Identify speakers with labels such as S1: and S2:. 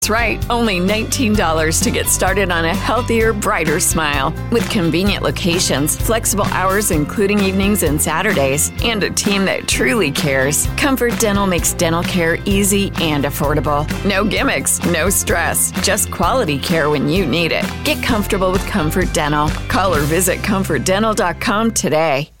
S1: That's right, only $19 to get started on a healthier, brighter smile. With convenient locations, flexible hours including evenings and Saturdays, and a team that truly cares, Comfort Dental makes dental care easy and affordable. No gimmicks, no stress, just quality care when you need it. Get comfortable with Comfort Dental. Call or visit ComfortDental.com today.